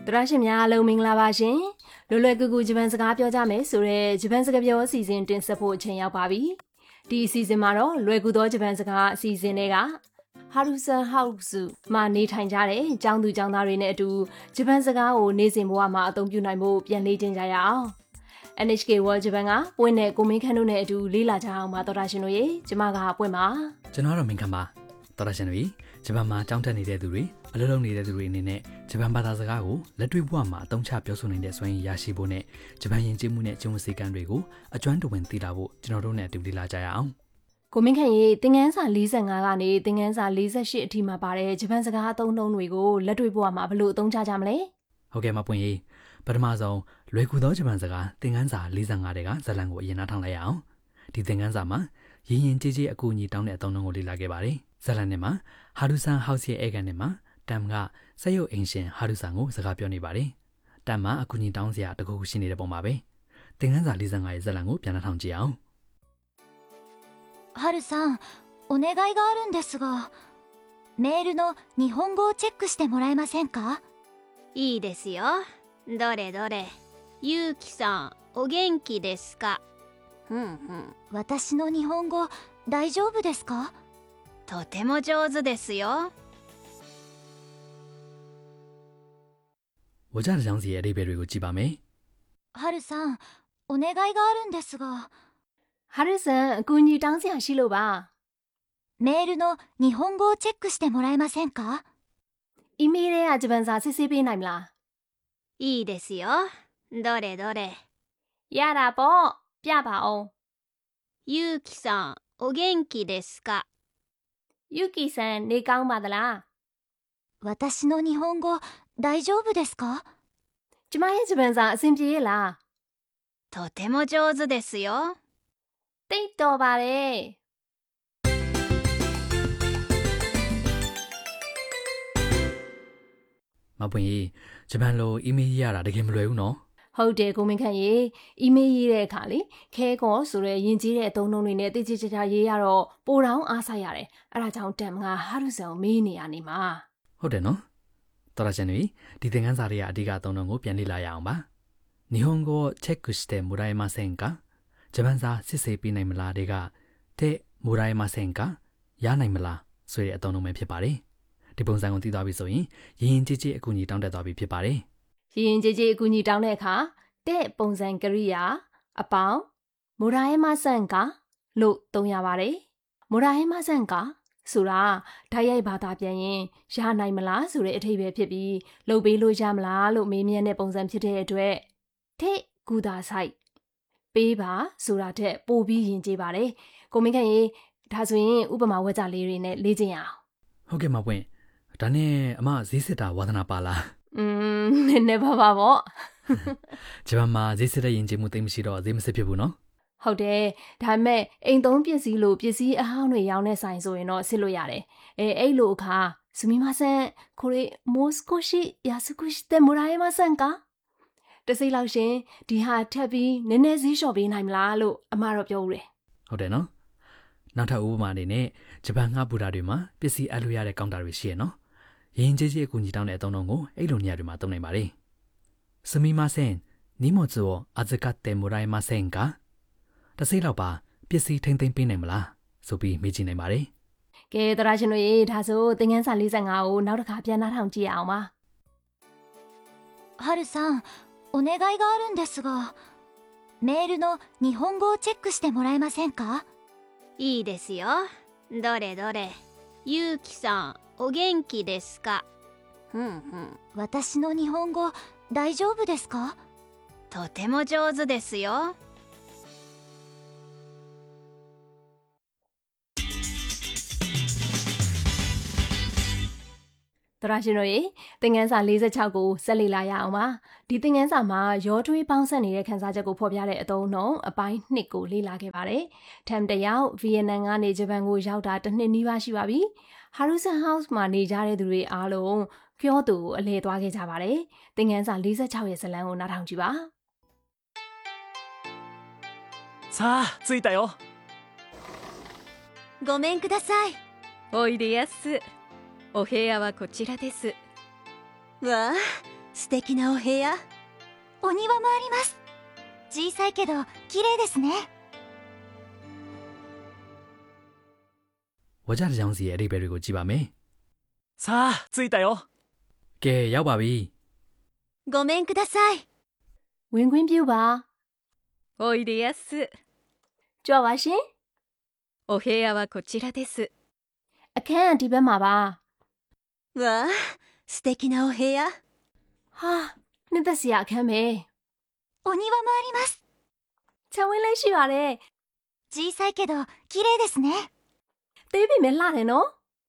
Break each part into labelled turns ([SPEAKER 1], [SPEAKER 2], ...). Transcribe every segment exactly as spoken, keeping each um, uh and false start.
[SPEAKER 1] တရရှင်များလုံးမင်္ဂလာပါရှင်လွယ်လွယ်ကူကူဂျပန်စကားပြောကြမယ်ဆိုတဲ့ဂျပန်စကားပြောအစီအစဉ်တင်ဆက်ဖို့အချိန်ရောက်ပါပြီဒီအစီအစဉ်မှာတော့လွယ်ကူသောဂျပန်စကားအစီအစဉ်တွေကဟာရူဆန်ဟောက်စုမှာနေထိုင်ကြတဲ့ကျောင်းသူကျောင်းသားတွေနဲ့အတူဂျပန်စကားကိုနေ့စဉ်ဘဝမှာအသုံးပြုနိုင်ဖို့ပြန်လေ့ကျင့်ကြရအောင် เอ็น เอช เค World Japan ကပွင့်တဲ့ကိုမင်းခန့်တို့နဲ့အတူလေ့လာကြအောင်ပါတော်တာရှင်တို့ရေကျမကပွင့်ပါ
[SPEAKER 2] ကျွန်တော်တော့မင်းခန့်ပါတော်တာရှင်တို့ဂျပန်မှာကျောင်းတက်နေတဲ့သူတွေအလုပ်လုပ်နေတဲ့သူတွေအနေနဲ့ဂျပန်ဘာသာစကားကိုလက်တွေ့ဘဝမှာအသုံးချပြောဆိုနိုင်တဲ့စွမ်းရည်ရရှိဖို့နဲ့ဂျပန်ယဉ်ကျေးမှုနဲ့ကျင့်ဝတ်စည်းကမ်းတွေကိုအကျွမ်းတဝင်သိလာဖို့ကျွန်တော်တို့နဲ့အတူလေ့လာကြရအောင်
[SPEAKER 1] ကိုမင်းခန့်ရေသင်ခန်းစာ၄၅ကနေသင်ခန်းစာ၄၈အထိမှာပါတဲ့ဂျပန်စကားအသုံးအနှုန်းတွေကိုလက်တွေ့ဘဝမှာဘယ်လိုအသုံးချကြမလဲ
[SPEAKER 2] ဟုတ်ကဲ့မပွင့်ရေးပထမဆုံးလွယ်ကူသောဂျပန်စကားသင်ခန်းစာ၄၅တဲ့ကဇာတ်လမ်းကိုအရင်နှာထောင်လိုက်ရအောင်ဒီသင်ခန်းစာမှာရင်းရင်ကြီးကြီးအကူအညီတောင်းတဲ့အသုံးအနှုန်းကိုလေ့လာခဲ့ပါတယ်ဇာတ်လမ်းထဲမှာဟာရူဆန်ဟောက်စ်ရဲ့အဲကန်ထဲမှာတမ်ကစက်ရုပ်အင်ရှင်ဟာရူဆန်ကိုစကားပြောနေပါတယ်တမ်မှာအကူအညီတောင်းစရာတခုခုရှိနေတဲ့ပုံပါပဲသင်ခန်းစာ၄၅ရဲ့ဇာတ်လမ်းကိုပြန်နှာထောင်ကြည့်အောင်
[SPEAKER 3] はるさん、お願いがあるんですが、メールの日本語をチェックしてもらえませんか？
[SPEAKER 4] いいですよ。どれどれ。ゆうきさん、お元気ですか？ふんふん。
[SPEAKER 3] 私の日本語大丈夫ですか？
[SPEAKER 4] とても上手ですよ。
[SPEAKER 2] 我家的장씨의အဓိပ္ပာယ်တွေကိုကြည့်ပါမယ်
[SPEAKER 3] ။はるさん、お願いがあるんですが。
[SPEAKER 1] ဟာရဆန်အကူအညီတောင်းစရာရှိလို့ပါ
[SPEAKER 3] メールの日本語をチェックしてもらえませんか？
[SPEAKER 1] အီးမေးလ်ရဲ့ဂျပန်စာစစ်ဆေးပေးနိုင်မလား
[SPEAKER 4] いいですよ。どれどれ。
[SPEAKER 1] ရတာပေါ့ပြပါအောင်
[SPEAKER 4] ゆうきさん、お元気ですか？
[SPEAKER 1] ゆきさんနေကောင်းပါသလား
[SPEAKER 3] 私の日本語大丈夫ですか？
[SPEAKER 1] ကျမရဲ့ဂျပန်စာအဆင်ပြေရဲ့လား
[SPEAKER 4] とても上手ですよ。
[SPEAKER 1] တိတ်တော်ပါတယ်
[SPEAKER 2] မပွင့်ရေးဂျပန်လိုအီးမေးလ်ရတာတကယ်မလွယ်ဘူးနော်
[SPEAKER 1] ဟုတ်တယ်ကိုမင်းခန့်ရေအီးမေးလ်ရေးတဲ့အခါလေခဲကောဆိုတဲ့ယဉ်ကျေးတဲ့အသုံးအနှုန်းတွေနဲ့တိကျကျကျရေးရတော့ပိုတောင်းအားဆိုင်ရတယ်အဲ့ဒါကြောင့်တမ်ကဟာရူဆန်ကိုမေးနေရနေမှာ
[SPEAKER 2] ဟုတ်တယ်နော်တော်ရရှင်တွေဒီသင်ခန်းစာတွေကအဓိကအသုံးအနှုန်းကိုပြန်လေ့လာရအောင်ပါ日本語をチェックしてもらえませんかဂျပန်စာစစ်ဆေးပေးနိုင်မလားတွေကတဲ့もらえませんかရနိုင်မလားဆိုတဲ့အသုံးအနှုန်းပဲဖြစ်ပါတယ်ဒီပုံစံကိုသိသွားပြီဆိုရင်ရင်းကြီးကြီးအကူအညီတောင်းတတ်သွားပြီဖြစ်ပါတယ်
[SPEAKER 1] ရင်းကြီးကြီးအကူအညီတောင်းတဲ့အခါတဲ့ပုံစံကရိယာအပေါင်းもらえませんかလို့သုံးရပါတယ်もらえませんかဆိုတာဓာတ်ရိုက်ဘာသာပြန်ရင်ရနိုင်မလားဆိုတဲ့အဓိပ္ပာယ်ဖြစ်ပြီးလုပ်ပေးလို့ရမလားလို့မေးမြန်းတဲ့ပုံစံဖြစ်တဲ့အတွက်တဲ့ကူတာဆိုင်ပေးပါဆိုတာတဲ့ပို့ပြီးယဉ်ကျေးပါတယ်ကိုမင်းခန့်ရေဒါဆိုရင်ဥပမာဝါကြလေးတွေနဲ့လေ့ကျင့်ရအောင်
[SPEAKER 2] ဟုတ်ကဲ့မပွင့်ဒါနဲ့အမဈေးစစ်တာဝါသနာပါလား
[SPEAKER 1] อืมနည်းနည်းပါပါပေါ့
[SPEAKER 2] ဂျပန်မှာဈေးစစ်တဲ့ယဉ်ကျေးမှုသိမရှိတော့ဈေးမစစ်ဖြစ်ဘူးနော်
[SPEAKER 1] ဟုတ်တယ်ဒါပေမဲ့အိမ်သုံးပစ္စည်းလို့ပစ္စည်းအဟောင်းတွေရောင်းတဲ့ဆိုင်ဆိုရင်တော့စစ်လို့ရတယ်အဲအဲ့လိုအခါすみませんこれもう少し安くしてもらえませんかတစိလောက်ရှင်ဒီဟာထပ်ပြီးနည်းနည်းဈေးလျှော့ပေးနိုင်မလားလို့အမတော့ပြောဦးတယ်
[SPEAKER 2] ဟုတ်တယ်နော်နောက်ထပ်ဥပမာအနေနဲ့ဂျပန်ငှဘူတာတွေမှာပစ္စည်းအပ်လို့ရတဲ့ကောင်တာတွေရှိရနော်ရင်းကြီးကြီးအကူအညီတောင်းတဲ့အသုံးအနှုန်းကိုအဲ့လိုနေရာတွေမှာသုံးနိုင်ပါတယ်すみません荷物を預かってもらえませんかတစိလောက်ပါပစ္စည်းထိမ့်သိမ်းပေးနိုင်မလားဆိုပြီးမေးကြည့်နိုင်ပါတယ်
[SPEAKER 1] ကဲတရာရှင်တို့ရေဒါဆိုသင်ခန်းစာ၄၅ကိုနောက်တစ်ခါပြန်နှားထောင်ကြည့်အောင်ပါ
[SPEAKER 3] はるさんお願いがあるんですがメールの日本語をチェックしてもらえませんか
[SPEAKER 4] いいですよどれどれゆうきさんお元気ですかふんふん
[SPEAKER 3] 私の日本語大丈夫ですか
[SPEAKER 4] とても上手ですよ
[SPEAKER 1] တရာရှင်တို့ရေသင်ခန်းစာ၄၆ကိုဆက်လေ့လာရအောင်ပါဒီသင်ခန်းစာမှာရောထွေးပေါင်းဆက်နေတဲ့ခန်းစားချက်ကိုဖော်ပြတဲ့အသုံးနှုန်းအပိုင်း၂ကိုလေ့လာခဲ့ပါတယ်ထမ်တယောက်ဗီယက်နမ်ကနေဂျပန်ကိုရောက်တာတစ်နှစ်နီးပါးရှိပါပြီဟာရူဆန်ဟောက်စ်မှာနေကြတဲ့သူတွေအားလုံးကျောတူကိုအလဲသွားခဲ့ကြပါတယ်သင်ခန်းစာ၄၆ရဲ့ဇာတ်လမ်းကိုနားထောင်ကြည့်ပါ
[SPEAKER 5] さあ着いたよ
[SPEAKER 3] ごめんください
[SPEAKER 6] おいでやすお部屋はこちらです
[SPEAKER 3] わあ素敵なお部屋。お庭もあります。小さいけど綺麗ですね。
[SPEAKER 2] ဝါကြတစ်ချောင်းစီရဲ့အဓိပ္ပာယ်တွေကိုကြည့်ပါမယ်
[SPEAKER 5] さあ着いたよ。
[SPEAKER 2] ။ကဲရောက်ပါပြီ
[SPEAKER 3] ごめんください。
[SPEAKER 1] ဝင်ခွင့်ပြုပါ
[SPEAKER 4] おいでやす。
[SPEAKER 1] ကြွပါရှင်
[SPEAKER 4] お部屋はこちらです。
[SPEAKER 1] အခန်းကဒီဘက်မှာပါ
[SPEAKER 3] わあ、素敵なお部屋。
[SPEAKER 1] ဟာနှစ်သက်စရာအခန်းပဲ
[SPEAKER 3] お庭もあります。
[SPEAKER 1] ခြံဝင်းလေးရှိပါတယ်
[SPEAKER 3] 小さいけど綺麗ですね。
[SPEAKER 1] သေးပေမဲ့လှတယ်နော်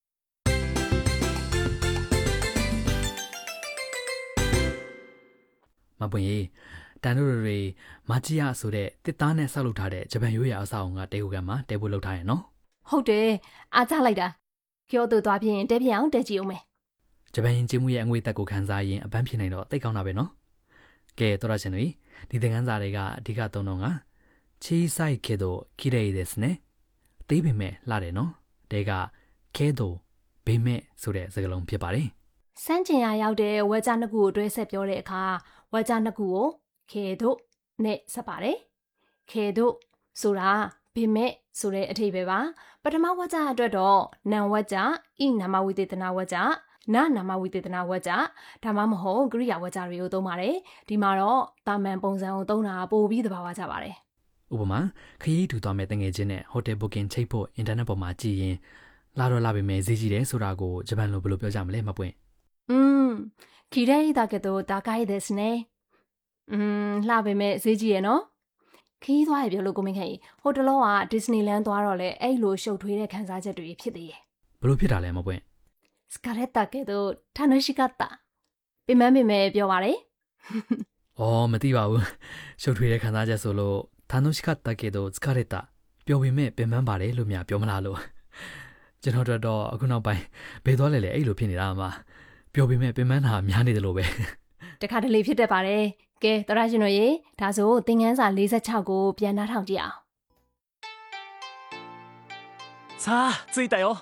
[SPEAKER 2] ။မပွင့်ရေတန်တို့တွေမာချီယာဆိုတဲ့တစ်သားနဲ့ဆောက်လုပ်ထားတဲ့ဂျပန်ရိုးရာအဆောက်အုံကတဲခုကန်မှာတဲဖို့လုပ်ထားရနော်
[SPEAKER 1] ဟုတ်တယ်အားကြလိုက်တာကျောတို့သွားပြင်တဲပြအောင်တဲကြည့်အောင်မယ်
[SPEAKER 2] ။ဂျပန်ရင်ကျေးမှုရဲ့အငွေသက်ကိုခန်းစားရင်အပန်းဖြစ်နိုင်တော့တိတ်ကောင်းတာပဲနော်။ကဲတော်ရရှင်တွေဒီသင်ခန်းစာတွေကအဓိကသုံးတော့ကချီဆိုင်ခေဒိုခိရေဒက်စ်နဲ့အသေးပေမဲ့လှတယ်နော်။တဲကခဲဒိုဘေမဲ့ဆိုတဲ့စကားလုံးဖြစ်ပါတယ်
[SPEAKER 1] စမ်းကျင်ရရောက်တဲ့ဝါကြနှစ်ခုကိုတွဲဆက်ပြောတဲ့အခါဝါကြနှစ်ခုကိုခေတို့နဲ့ဆက်ပါတယ်ခေတို့ဆိုတာဘေမဲ့ဆိုတဲ့အထိပ္ပယ်ပါပထမဝါကြအတွက်တော့နံဝါကြဣနာမဝိသေသနာဝါကြနာနာမဝိသေသနာဝါကြဒါမှမဟုတ်ကရိယာဝါကြတွေကိုသုံးပါတယ်ဒီမှာတော့တာမန်ပုံစံကိုသုံးတာပိုပြီးသဘာဝကျပါတယ်
[SPEAKER 2] ။ဥပမာခရီးထူသွားမဲ့တငယ်ချင်းနဲ့ဟိုတယ်ဘွတ်ကင်ချိတ်ဖို့အင်တာနက်ပေါ်မှာကြည့်ရင်လာတော့လာပေမဲ့ဈေးကြီးတယ်ဆိုတာကိုဂျပန်လိုဘယ်လိုပြောကြမလဲမပွင့်
[SPEAKER 1] อืม綺麗だけど高いですねอืมလှပေမဲ့ဈေးကြီးရနော်ခီးသွားရပြောလို့ကိုမင်းခင်ဟိုတလောကဒစ္စနီလန်းသွားတော့လေအဲ့လိုရှုပ်ထွေးတဲ့ခန်းစားချက်တွေဖြစ်သေးတယ်
[SPEAKER 2] ဘယ်လိုဖြစ်တာလဲမပွင့်
[SPEAKER 1] စကာရက်တာကေတော့ထာနရှိကတာပြမန်းပြမဲပြောပါလေ
[SPEAKER 2] ။အော်မသိပါဘူး။ရှုပ်ထွေးတဲ့ခန်းစားချက်ဆိုလို့ထာနိုရှိကတာကေဒိုစကာရက်တာပြောပေမဲ့ပင်ပန်းပါတယ်လို့များပြောမလားလို့ကျွန်တော်တို့တော့အခုနောက်ပိုင်းဘယ်သွားလဲလဲအဲ့လိုဖြစ်နေတာမှာပြောပေမဲ့ပင်ပန်းတာများနေတယ်လို့ပဲ
[SPEAKER 1] တခါတလေဖြစ်တတ်ပါတယ်ကဲတော်ရရှင်တို့ရေဒါဆိုသင်ခန်းစာ၄၆ကိုပြန်နှားထောင်ကြည့်အောင်
[SPEAKER 5] さあ着いたよ。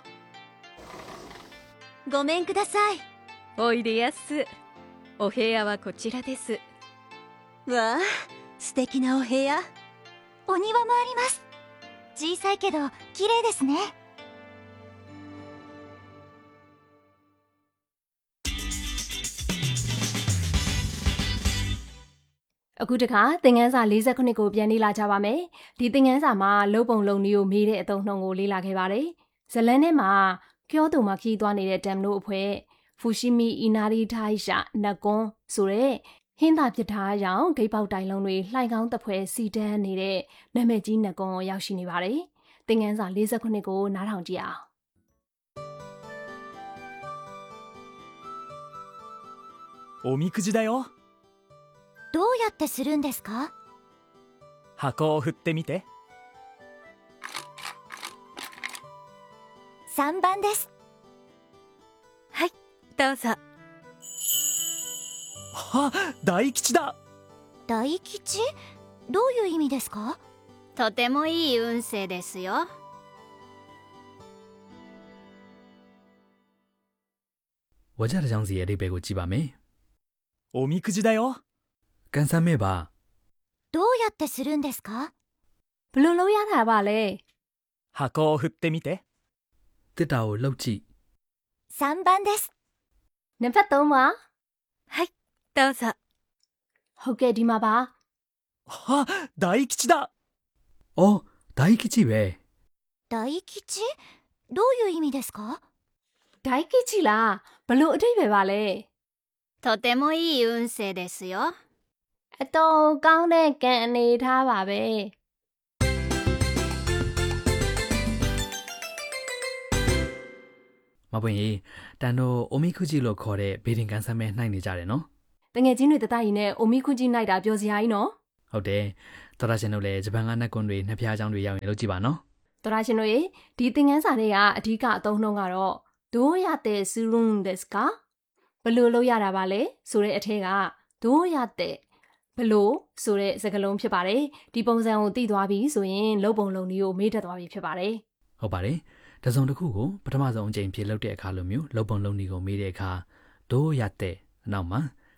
[SPEAKER 3] ごめんください。
[SPEAKER 4] おいでやす。お部屋はこちらです。
[SPEAKER 3] わあ、素敵なお部屋。お庭もあります。小さいけど綺麗ですね。
[SPEAKER 1] အခုတခါသင်ခန်းစာ၄၉ကိုပြန်လေ့လာကြပါမယ်ဒီသင်ခန်းစာမှာလုံပုံလုံနည်းကိုမေးတဲ့အသုံးနှုန်းကိုလေ့လာခဲ့ပါတယ်ဇလန်းထဲမှာကျောတူမှာခီးသွားနေတဲ့တမ်နိုအဖွဲ့ဖူရှိမီအီနာရီထိုင်ရှာနကွန်ဆိုတဲ့ဟင်းသာပြထားရောင်ဂိတ်ပေါက်တိုင်လုံးတွေလှိုင်ကောင်းတဖွဲစီတန်းနေတဲ့နာမည်ကြီးနကွန်ကိုရောက်ရှိနေပါတယ်သင်ခန်းစာ၄၉ကိုနားထောင်ကြည့်အောင်
[SPEAKER 5] おみくじだよ。
[SPEAKER 3] どうやってするんですか？
[SPEAKER 5] 箱を振ってみて。
[SPEAKER 3] さんばんです。
[SPEAKER 4] はい、どうぞ。
[SPEAKER 5] あ、大吉だ。
[SPEAKER 3] 大吉？どういう意味ですか？
[SPEAKER 4] とてもいい運勢ですよ。
[SPEAKER 2] ဝါကြတစ်ချောင်းစီရဲ့အဓိပ္ပာယ်ကိုကြည့်ပါမယ်
[SPEAKER 5] おみくじだよ。
[SPEAKER 2] ။ကန်ဆန်းမဲ့ပါ
[SPEAKER 3] どうやってするんですか？
[SPEAKER 1] ဘလို့လုံးရတာပါလဲ
[SPEAKER 5] 箱を振ってみて。
[SPEAKER 2] တစ်တာကိုလှုပ်ကြည့်
[SPEAKER 3] さんばんです。
[SPEAKER 1] နံပါတ်၃ပါ
[SPEAKER 4] はい、どうぞ。
[SPEAKER 1] ဟုတ်ကဲ့ဒီမှာပါ
[SPEAKER 5] あ、大吉だ。
[SPEAKER 2] ။အော်ဒိုင်ကချီပဲ
[SPEAKER 3] 大吉？どういう意味ですか？
[SPEAKER 1] ဒိုင်ကီချီလားဘလို့အထိပ္ပယ်ပါလဲ
[SPEAKER 4] とてもいい運勢ですよ。
[SPEAKER 1] အတော်ကောင်းတဲ့ကံအနေထားပါပဲ
[SPEAKER 2] ။မပွင့်ရေတန်တို့အိုမီခုဂျီလို့ခေါ်တဲ့ဘေဒင်ကန်ဆန်းမဲ့နှိုက်နေကြတယ်နော်
[SPEAKER 1] တငယ်ချင်းတွေတတကြီးနဲ့အိုမီခွန်ကြီးနိုင်တာပြောစရာကြီးနော်
[SPEAKER 2] ။ဟုတ်တယ်။တော်ရရှင်တို့လည်းဂျပန်ကနက်ကွန်တွေနှစ်ဖျားချောင်းတွေရောက်ရင်လုပ်ကြည့်ပါနော်
[SPEAKER 1] တော်ရရှင်တို့ရေဒီသင်ခန်းစာတွေကအဓိကအသုံးနှုန်းကတော့ဒိုရတဲ့ဆူရုံဒက်စကာဘလို့လို့ရတာပါလဲဆိုတဲ့အထက်ကဒိုရတဲ့ဘလို့ဆိုတဲ့စကားလုံးဖြစ်ပါတယ်ဒီပုံစံကိုသိသွားပြီဆိုရင်လုံပုံလုံနည်းကိုမေးတတ်သွားပြီဖြစ်ပါတယ်
[SPEAKER 2] ။ဟုတ်ပါတယ်။တစုံတစ်ခုကိုပထမဆုံးအကြိမ်ဖြစ်လုပ်တဲ့အခါလိုမျိုးလုံပုံလုံနီကိုမေးတဲ့အခါဒိုးရတဲ့အနောက်မှာ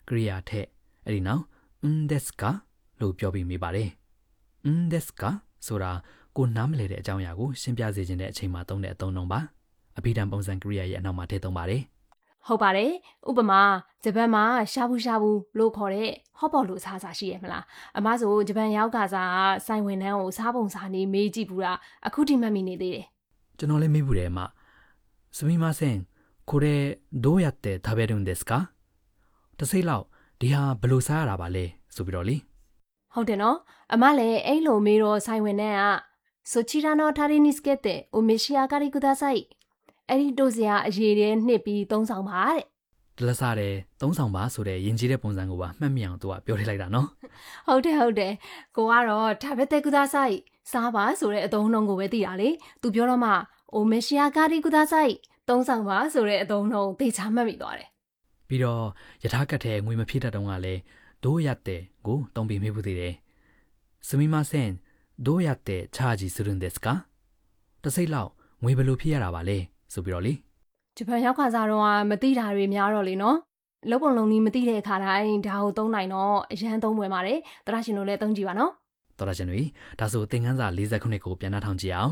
[SPEAKER 2] ကရိယာထက်အဲ့ဒီနောက် un desu ka လို့ပြောပြီးမိပါတယ်။ un desu ka ဆိုတာကိုနားမလည်တဲ့အကြောင်းအရာကိုရှင်းပြစေခြင်းတဲ့အချိန်မှာသုံးတဲ့အသုံးအနှုန်းပါ။အဘိဓမ္မာပုံစံကရိယာရဲ့အနောက်မှာထည့်သုံးပါတယ်။
[SPEAKER 1] ဟုတ်ပါတယ်ဥပမာဂျပန်မှာရှာဘူးရှာဘူးလို့ခေါ်တဲ့ဟော့ပေါ်လို့စားစားရှိရမလားအမဆိုဂျပန်ရောက်ကစားဆိုင်ဝင်နှန်းကိုစားပုံစားနေမေးကြည့်ဘူးတာအခုထိမှတ်မိနေသေးတယ်
[SPEAKER 2] ကျွန်တော်လည်းမေးဘူးတယ်အမすみませんこれどうやって食べるんですかတစိမ့်လောက်ဒီဟာဘယ်လိုစားရတာပါလဲဆိုပြီးတော့လေ
[SPEAKER 1] ဟုတ်တယ်နော်အမလည်းအဲ့လိုမေးတော့ဆိုင်ဝင်နှန်းကဆိုချီရာနိုတာရီနီစကက်တဲ့အိုမီရှီယာကာရီကူဒါဆိုင်အဲ့ဒီတို့စရာအရေးတွေနှစ်ပြီးသုံးဆောင်ပါတဲ့
[SPEAKER 2] တလက်စားတယ်သုံးဆောင်ပါဆိုတဲ့ယဉ်ကျေးတဲ့ပုံစံကိုပါမှတ်မိအောင်သူကပြောထည့်လိုက်တာနော်
[SPEAKER 1] ဟုတ်တယ်ဟုတ်တယ်ကိုကတော့ဒါပဲတဲ့ကူဒါဆိုင်စားပါဆိုတဲ့အသုံးအနှုန်းကိုပဲသိတာလေသူပြောတော့မှအိုမီရှီယာကာရီကူဒါဆိုင်သုံးဆောင်ပါဆိုတဲ့အသုံးအနှုန်းသိချမှတ်မိသွားတယ်
[SPEAKER 2] ပြီးတော့ယထာကတ်တဲ့ငွေမဖြစ်တတ်တုန်းကလည်းဒိုးရတဲ့ကိုတုံးပြီးမိဖို့သေးတယ်すみませんどうやってチャージするんですかတစိမ့်လောက်ငွေဘယ်လိုဖြစ်ရတာပါလဲဆိုပြီးတော့လေ
[SPEAKER 1] ဂျပန်ရောက်ခါစားတော့မသိတာတွေများတော့လေနော်လုံးပုံလုံးကြီးမသိတဲ့အခါတိုင်းဒါကိုသုံးနိုင်တော့အရန်သုံးဝင်ပါတယ်တရရှင်တို့လည်းသုံးကြည့်ပါနော်
[SPEAKER 2] တော်ရရှင်တွေဒါဆိုသင်ခန်းစာ၄၀ခုနှစ်ကိုပြန်နှားထောင်ကြည့်အောင်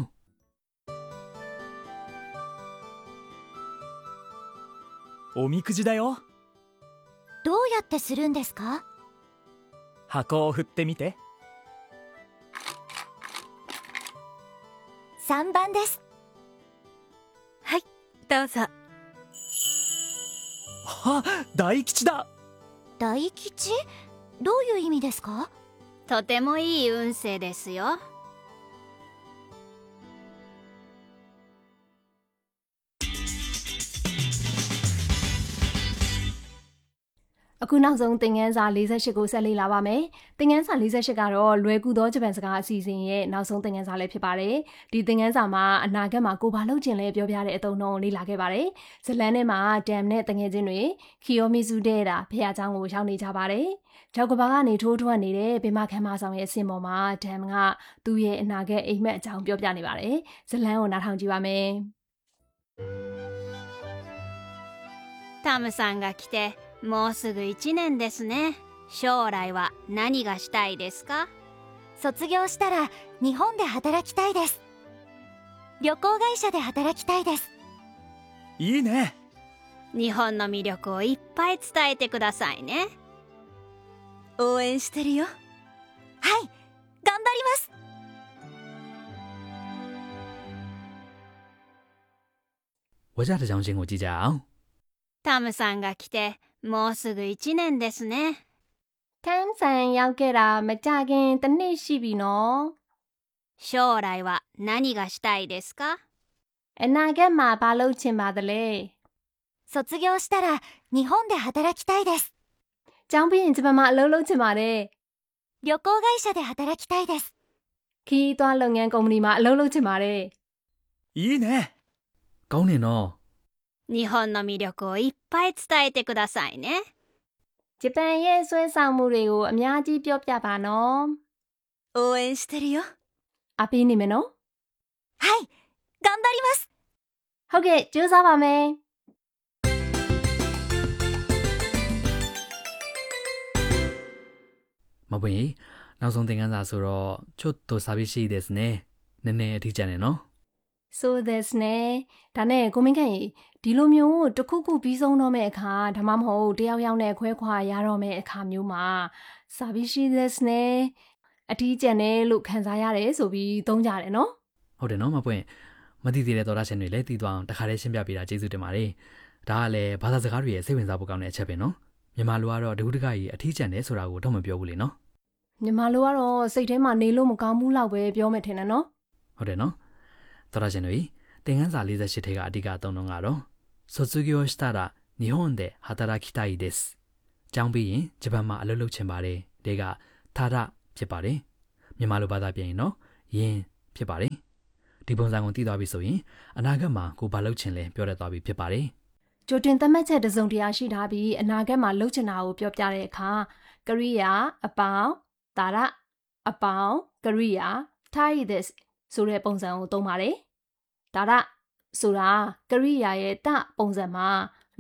[SPEAKER 5] おみくじだよ
[SPEAKER 3] どうやってするんですか
[SPEAKER 5] 箱を振ってみて
[SPEAKER 3] さんばんです
[SPEAKER 6] はいどうぞ
[SPEAKER 5] あ大吉だ
[SPEAKER 3] 大吉どういう意味ですか
[SPEAKER 4] とてもいい運勢ですよ
[SPEAKER 1] အခုနောက်ဆုံးသင်ခန်းစာ၄၈ကိုဆက်လေ့လာပါမယ်။သင်ခန်းစာ၄၈ကတော့လွယ်ကူသောဂျပန်စကားအစီအစဉ်ရဲ့နောက်ဆုံးသင်ခန်းစာလေးဖြစ်ပါတယ်။ဒီသင်ခန်းစာမှာအနာဂတ်မှာကိုဘာလုပ်ချင်လဲပြောပြတဲ့အသုံးအနှုန်းကိုလေ့လာခဲ့ပါတယ်။ဇလန်းထဲမှာဒမ်နဲ့တငယ်ချင်းတွေခီယိုမီဇူတဲ့တာဖះเจ้าကိုရောက်နေကြပါတယ်။ကျောက်ကဘာကနေထိုးထွက်နေတဲ့ဗေမခမ်းမဆောင်ရဲ့အစင်ပေါ်မှာဒမ်ကသူ့ရဲ့အနာဂတ်အိမ်မက်အကြောင်းပြောပြနေပါတယ်။ဇလန်းကိုနားထောင်ကြည့်ပါမယ်
[SPEAKER 4] タムさんが来てもうすぐいちねんですね。将来は何がしたいですか？
[SPEAKER 3] 卒業したら日本で働きたいです。旅行会社で働きたいです。
[SPEAKER 5] いいね。
[SPEAKER 4] 日本の魅力をいっぱい伝えてくださいね。
[SPEAKER 6] 応援してるよ。
[SPEAKER 3] はい、頑張ります。
[SPEAKER 2] ဝကြတစ်ကြောင်းချင်းကိုကြည့်ကြအောင်
[SPEAKER 4] タムさんが来てもうすぐいちねんですね。
[SPEAKER 1] タムさんရောက်ခဲ့တာမကြခင်တစ်နှစ်ရှိပြီနော်。
[SPEAKER 4] 将来は何がしたいですか？
[SPEAKER 1] အနာဂတ်မှာဘာလုပ်ချင်ပါသလဲ
[SPEAKER 3] 卒業したら日本で働きたいです。
[SPEAKER 1] ကျောင်းပြီးရင်ဂျပန်မှာအလုပ်လုပ်ချင်ပါတယ်
[SPEAKER 3] 旅行会社で働きたいです。
[SPEAKER 1] ခီးသွားလုပ်ငန်းကုမ္ပဏီမှာအလုပ်လုပ်ချင်ပါတယ်
[SPEAKER 5] いいね。
[SPEAKER 2] ကောင်းနေနော်
[SPEAKER 4] 日本の魅力をいっぱい伝えてくださいね。
[SPEAKER 1] ဂျပန်ရဲ့ဆွဲဆောင်မှုတွေကိုအများကြီးပြောပြပါနော်
[SPEAKER 6] 応援してるよ。
[SPEAKER 1] အပေးနေမယ်နော်
[SPEAKER 3] はい、頑張ります。
[SPEAKER 1] ဟုတ်ကဲ့ကြိုးစားပါမယ်
[SPEAKER 2] မပွင့်နောက်ဆုံးသင်ခန်းစာဆိုတော့ちょっと寂しいですねနည်းနည်းအထီးကျန်နေနော်
[SPEAKER 1] そうですねဒါနဲ့ကိုမင်းခန့်ကြီးဒီလိုမျိုးတစ်ခုခုပြီးဆုံးတော့မဲ့အခါဒါမှမဟုတ်တယောက်ယောက်နဲ့ခွဲခွာရတော့မဲ့အခါမျိုးမှာစာပြီးရှိですねအထီးကျန်တယ်လို့ခံစားရတယ်ဆိုပြီးသုံးကြတယ်နော်
[SPEAKER 2] ဟုတ်တယ်နော်မပွင့်မသိသေးတဲ့သောတာရှင်တွေလည်းသိသွားအောင်တခါတည်းရှင်းပြပေးတာကျေးဇူးတင်ပါတယ်ဒါကလည်းဘာသာစကားတွေရဲ့စိတ်ဝင်စားဖို့ကောင်းတဲ့အချက်ပဲနော်မြန်မာလိုကတော့ဒုဒကကြီးအထီးကျန်တယ်ဆိုတာကိုတော့မပြောဘူးလေနော်
[SPEAKER 1] မြန်မာလိုကတော့စိတ်ထဲမှာနေလို့မကောင်းဘူးလောက်ပဲပြောမယ်ထင်တယ်နော်
[SPEAKER 2] ဟုတ်တယ်နော်သောတာရှင်တွေသင်ခန်းစာ၄၈ထဲကအဓိကအသုံးအနှုန်းကတော့卒業したら日本で働きたいですကျောင်းပြီးရင်ဂျပန်မှာအလုပ်လုပ်ချင်ပါတယ်ဒါကထာရဖြစ်ပါတယ်မြန်မာလိုဘာသာပြန်ရင်တော့ယင်ဖြစ်ပါတယ်ဒီပုံစံကိုသိသွားပြီဆိုရင်အနာဂတ်မှာကိုဘာလုပ်ချင်လဲပြောတတ်သွားပြီဖြစ်ပါတယ်
[SPEAKER 1] ကြိုတင်သတ်မှတ်ချက်တစ်စုံတရာရှိထားပြီးအနာဂတ်မှာလုပ်ချင်တာကိုပြောပြတဲ့အခါကရိယာအပေါင်းတာရအပေါင်းကရိယာထားရတဲ့ဆိုတဲ့ပုံစံကိုသုံးပါတယ်တာရဆိုတာကရိယာရဲ့တပုံစံမှာရ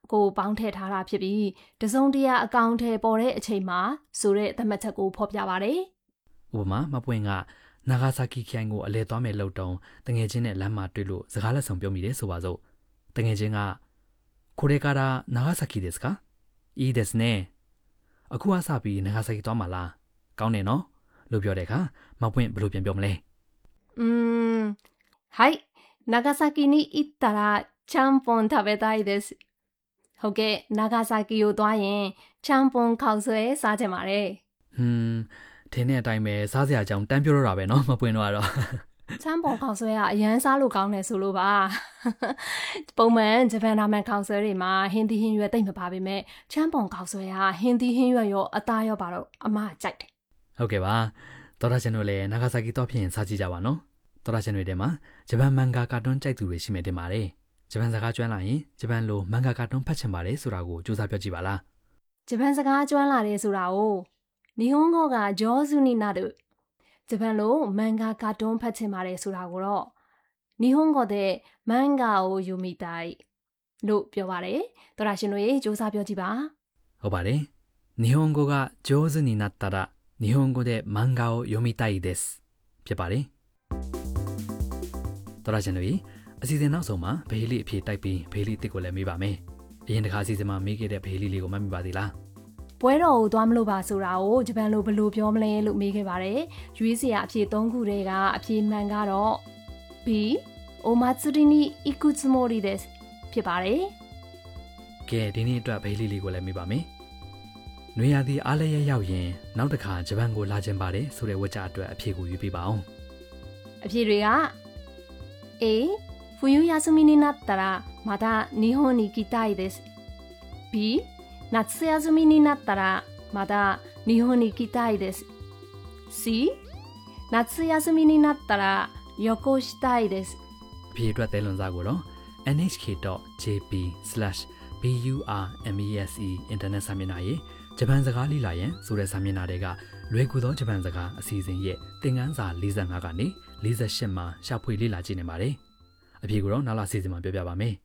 [SPEAKER 1] ကိုပေါင်းထည့်ထားတာဖြစ်ပြီးတစုံတရာအကောင့်ထဲပေါ်တဲ့အချိန်မှာဆိုတဲ့သတ်မှတ်ချက်ကိုဖော်ပြပါတယ်
[SPEAKER 2] ။ဥပမာမပွင့်ကနာဂါဆာကီခရိုင်ကိုအလဲသွားမဲ့လုံတုံတငယ်ချင်းနဲ့လမ်းမှာတွေ့လို့စကားလက်ဆောင်ပြောမိတယ်ဆိုပါစို့တငယ်ချင်းကကိုရေကာရာနာဂါဆာကီですかいいですねအခုအစပြီးနာဂါဆာကီသွားမှာလားကောင်းတယ်နော်လို့ပြောတဲ့အခါမပွင့်ဘယ်လိုပြန်ပြောမလဲ
[SPEAKER 1] うーんはい長崎に行ったらちゃんぽん食べたいですဟုတ်ကဲ့နာဂါဆာကီကိုသွားရင်ချမ်ပွန်ခောက်ဆွဲစားကြပါတယ်
[SPEAKER 2] ဟွန်းထင်းတဲ့အတိုင်းပဲစားစရာအကြောင်းတန်းပြောတော့တာပဲเนาะမပွင့်တော့တော့
[SPEAKER 1] ချမ်ပွန်ခောက်ဆွဲကအရန်စားလို့ကောင်းတယ်ဆိုလို့ပါပုံမှန်ဂျပန်နာမန်ခောက်ဆွဲတွေမှာဟင်းသီးဟင်းရွက်တိတ်မပါပေမဲ့ချမ်ပွန်ခောက်ဆွဲကဟင်းသီးဟင်းရွက်ရောအသားရောပါတော့အမကြိုက်တယ်
[SPEAKER 2] ဟုတ်ကဲ့ပါတော်တာရှင်တို့လည်းနာဂါဆာကီတော့ဖြစ်ရင်စားကြည့်ကြပါနော်တော်တာရှင်တွေထဲမှာဂျပန်မန်ဂါကာတွန်းကြိုက်သူတွေရှိမယ်တင်ပါတယ်ဂျပန်စကားကျွမ်းလာရင်ဂျပန်လိုမန်ဂါကာတွန်းဖတ်ချင်ပါတယ်ဆိုတာကိုစူးစမ်းပြောကြည့်ပါလား
[SPEAKER 1] ဂျပန်စကားကျွမ်းလာတယ်ဆိုတာကိုနီဟွန်ဂိုကဂျောဇူနီနာတို့ဂျပန်လိုမန်ဂါကာတွန်းဖတ်ချင်ပါတယ်ဆိုတာကိုတော့နီဟွန်ဂိုတဲ့မန်ဂါကိုယူမိတိုင်လို့ပြောပါတယ်တော်တာရှင်တို့ရေစူးစမ်းပြောကြည့်ပါ
[SPEAKER 2] ဟုတ်ပါတယ်နီဟွန်ဂိုကဂျောဇူနီနာတာရာ日本語で漫画を読みたいですဖြစ်ပါတယ်တော်ရရှင်တို့အစီအစဉ်နောက်ဆုံးမှာဘေးလီအဖြေတိုက်ပြီးဘေးလီတစ်ကိုလည်းမေးပါမယ်အရင်တစ်ခါအစီအစဉ်မှာမေးခဲ့တဲ့ဘေးလီလေးကိုမှတ်မိပါသေးလား
[SPEAKER 1] ပွဲတော်ကိုသွားမလို့ပါဆိုတာကိုဂျပန်လိုဘယ်လိုပြောမလဲလို့မေးခဲ့ပါတယ်ရွေးစရာအဖြေ၃ခုတည်းကအဖြေမှန်ကတော့ B お祭りに行くつもりですဖြစ်ပါတယ်
[SPEAKER 2] ကဲဒီနေ့အတွက်ဘေးလီလေးကိုလည်းမေးပါမယ်နွေရာသီအားလည်းရရောက်ရင်နောက်တစ်ခါဂျပန်ကိုလာခြင်းပါတယ်ဆိုတဲ့ဝါကြအတွက်အဖြေကိုယူပြပါအောင်
[SPEAKER 1] အဖြေတွေက A 冬休みになったらまた日本に行きたいです B 夏休みになったらまた日本に行きたいです C 夏休みになったら旅行したいです
[SPEAKER 2] အဖြေအတွက်တဲလွန်စာကိုတော့ エヌエイチケー ドット ジェーピー スラッシュ ビー ユー アール エム イー エス イー အင်တာနက်စာမျက်နှာရဲ့ဂျပန်စကားလေ့လာရန်ဆိုတဲ့စာမျက်နှာတွေကလွယ်ကူသောဂျပန်စကားအစီအစဉ်ရဲ့သင်ခန်းစာ၄၅ကနေ၄၈မှာရှာဖွေလေ့လာကြည့်နေပါတယ်။အဖြေကိုတော့နောက်လာအစီအစဉ်မှာပြောပြပါမယ်။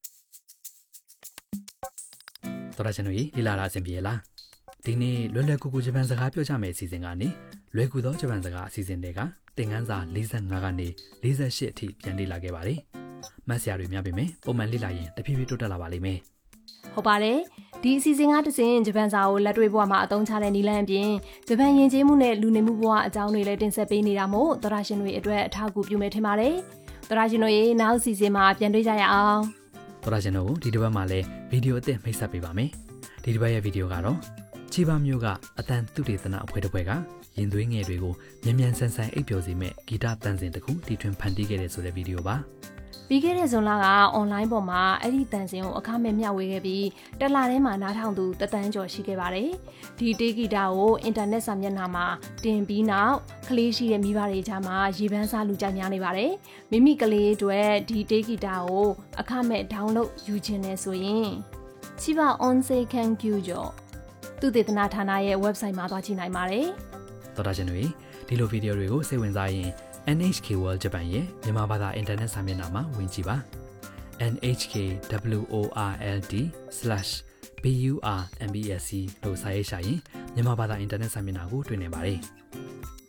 [SPEAKER 2] တော်ရရှင်တို့လေ့လာတာအဆင်ပြေလား။ဒီနေ့လွယ်လွယ်ကူကူဂျပန်စကားပြောကြမယ့်အစီအစဉ်ကနေလွယ်ကူသောဂျပန်စကားအစီအစဉ်တွေကသင်ခန်းစာ၄၅ကနေ၄၈အထိပြန်လေ့လာခဲ့ပါတယ်။မှတ်စရာတွေများပေမဲ့ပုံမှန်လေ့လာရင်တဖြည်းဖြည်းတိုးတက်လာပါလိမ့်မယ်။
[SPEAKER 1] ဟုတ်ပါတယ်ဒီအစီအစဉ်ကတစဉ်ဂျပန်စာကိုလက်တွေ့ဘဝမှာအသုံးချတဲ့နည်းလမ်းအပြင်ဂျပန်ယဉ်ကျေးမှုနဲ့လူနေမှုဘဝအကြောင်းတွေလည်းတင်ဆက်ပေးနေတာမို့သောတာရှင်တွေအတွက်အထောက်အကူပြုမယ်ထင်ပါတယ်သောတာရှင်တို့ရေနောက်အစီအစဉ်မှာပြန်တွေ့ကြရအောင်
[SPEAKER 2] သောတာရှင်တို့ဒီတစ်ပတ်မှာလည်းဗီဒီယိုအသစ်မိတ်ဆက်ပေးပါမယ်ဒီတစ်ပတ်ရဲ့ဗီဒီယိုကတော့ချီဘာမျိုးကအတန်သုတေသနအဖွဲ့တစ်ဖွဲ့ကရင်သွေးငယ်တွေကိုမြန်မြန်ဆန်ဆန်အိပ်ပျော်စေမဲ့ဂီတတန်စင်တစ်ခုတီထွင်ဖန်တီးခဲ့တဲ့ဆိုတဲ့ဗီဒီယိုပါ
[SPEAKER 1] ပြီးခဲ့တဲ့ဇွန်လကအွန်လိုင်းပေါ်မှာအဲ့ဒီတန်စင်ကိုအခမဲ့မျှဝေခဲ့ပြီးတစ်လထဲမှာနားထောင်သူတသန်းကျော်ရှိခဲ့ပါတယ်။ဒီတေးဂီတာကိုအင်တာနက်စာမျက်နှာမှာတင်ပြီးနောက်ကလေးရှိတဲ့မိဘတွေကြားမှာရေပန်းစားလူကြိုက်များနေပါတယ်။မိမိကလေးအတွက်ဒီတေးဂီတာကိုအခမဲ့ဒေါင်းလုပ်ယူခြင်းနဲ့ဆိုရင်ချီဘာ Onse Kankyo သူတေသနာဌာနရဲ့ website မှာသွားကြည့်နိုင်ပါတယ်
[SPEAKER 2] ။တော်တာရှင်တွေဒီလိုဗီဒီယိုတွေကိုစိတ်ဝင်စားရင် エヌエイチケー World Japan ရဲ့မြန်မာဘာသာအင်တာနက်စာမျက်နှာမှာဝင်ကြည့်ပါ エヌエイチケー ဝอร์ エル ディー スラッシュ ビー ユー アール エム イー エス イー လို့စာရေးရှာရင်မြန်မာဘာသာအင်တာနက်စာမျက်နှာကိုတွေ့နိုင်ပါတယ်